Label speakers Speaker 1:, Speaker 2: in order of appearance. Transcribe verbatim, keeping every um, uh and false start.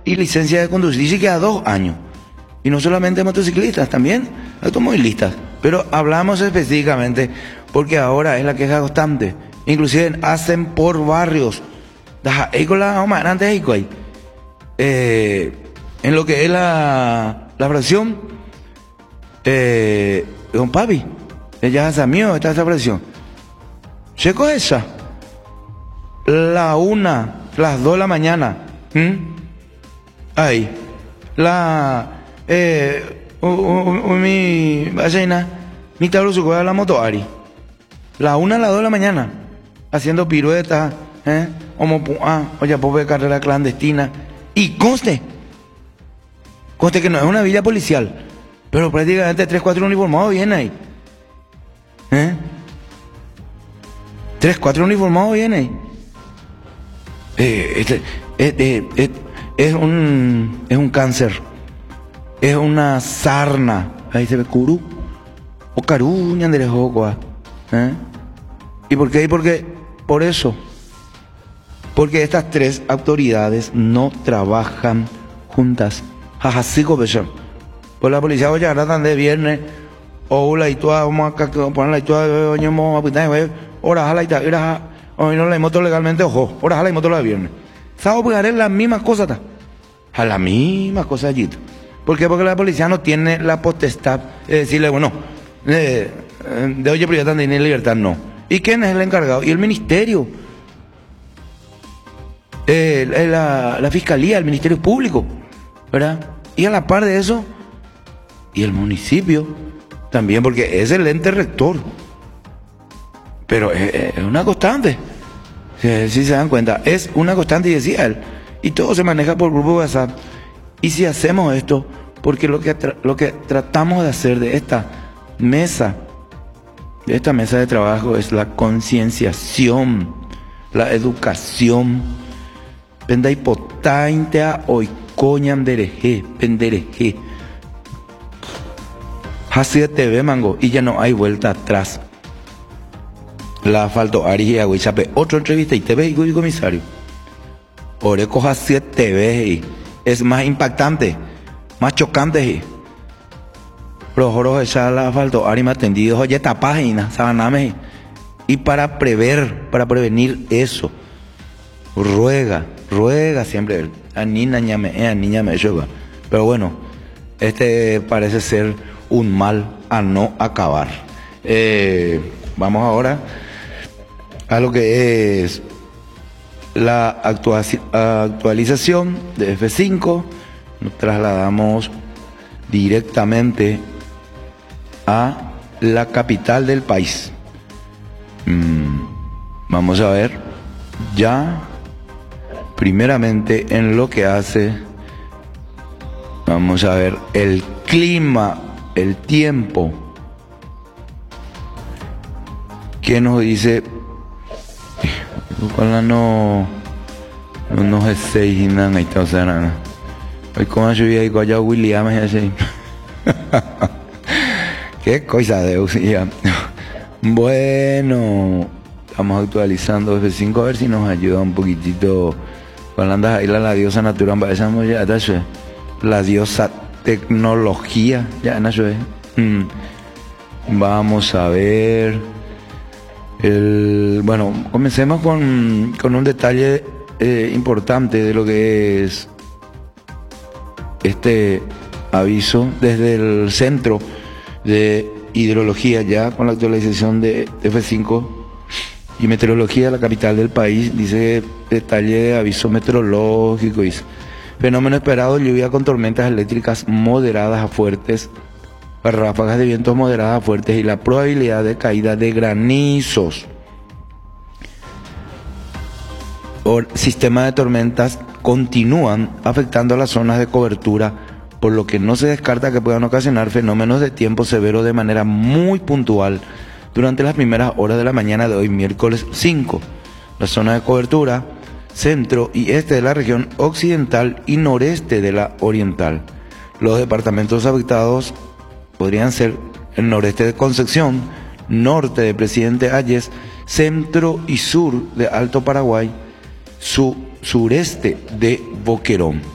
Speaker 1: y licencia de conducir. Dice que a dos años. Y no solamente motociclistas, también automovilistas. Pero hablamos específicamente porque ahora es la queja constante. Inclusive hacen por barrios. Eh, en lo que es la, la fracción, eh, don Papi, ella es mío, está esa fracción. Checo esa. La una, las dos de la mañana. ¿Mm? Ahí. La. Eh, uh, uh, uh, mi. Vaya, mi tablo su la moto Ari. La una a las dos de la mañana. Haciendo piruetas. ¿Eh? Como. Ah, oye, pobre carrera clandestina. Y conste. Conste que no es una villa policial. Pero prácticamente tres, cuatro uniformados vienen ahí. ¿Eh? Tres, cuatro uniformados vienen ahí. Eh, este, eh, eh, eh, es un es un cáncer, es una sarna. Ahí se ve Curú o Caruña Andrés Ocoa. ¿Eh? ¿Y por qué? Porque por eso, porque estas tres autoridades no trabajan juntas. Jajasico pechón. Pues la policía voy a llegar tan de viernes o la itua vamos a poner la itua de vamos a pintar ahora la itua hoy no la moto legalmente, ojo, ahora jala y moto la de viernes. ¿Sabes? Pues haré las mismas cosas, a la misma cosa allí. ¿Por qué? Porque la policía no tiene la potestad de decirle, bueno, de, de oye, pero ya están en libertad, no. ¿Y quién es el encargado? Y el ministerio, eh, la, la fiscalía, el ministerio público, ¿verdad? Y a la par de eso, y el municipio también, porque es el ente rector. Pero es, es una constante, si, si se dan cuenta, es una constante, y decía él, y todo se maneja por grupo de WhatsApp. Y si hacemos esto, porque lo que, tra lo que tratamos de hacer de esta mesa, de esta mesa de trabajo, es la concienciación, la educación. Penda hipotaintea oicoñan dereje, pendereje. Así de T V mango, y ya no hay vuelta atrás. La faltó Ari y Agüichape. Otra entrevista y T V y comisario. Oreco así de T V y es más impactante, más chocante. Y pero joro esa la faltó Ari me atendido, oye, esta página, sabaname. Y para prever, para prevenir eso, ruega, ruega siempre a niña ñame, a niña me lleva. Pero bueno, este parece ser un mal a no acabar. Eh, vamos ahora a lo que es la actualización de F cinco. Nos trasladamos directamente a la capital del país. Mm, vamos a ver ya primeramente en lo que hace, vamos a ver el clima, el tiempo, que nos dice. Ojalá no no no es seis y nada, ahí está, o sea, nada. Hoy con la lluvia y con allá William es así. Qué cosa de usía. Bueno, estamos actualizando F cinco a ver si nos ayuda un poquitito. Cuando andas ahí la diosa natural, ya la diosa tecnología, ya no sé. Vamos a ver. El, bueno, comencemos con, con un detalle eh, importante de lo que es este aviso desde el Centro de Hidrología, ya con la actualización de F cinco y Meteorología de la capital del país. Dice detalle de aviso meteorológico, dice fenómeno esperado, lluvia con tormentas eléctricas moderadas a fuertes, ráfagas de vientos moderadas a fuertes y la probabilidad de caída de granizos. El sistema de tormentas continúan afectando a las zonas de cobertura, por lo que no se descarta que puedan ocasionar fenómenos de tiempo severo de manera muy puntual durante las primeras horas de la mañana de hoy, miércoles cinco. La zona de cobertura centro y este de la región occidental y noreste de la oriental. Los departamentos afectados podrían ser el noreste de Concepción, norte de Presidente Hayes, centro y sur de Alto Paraguay, su sureste de Boquerón.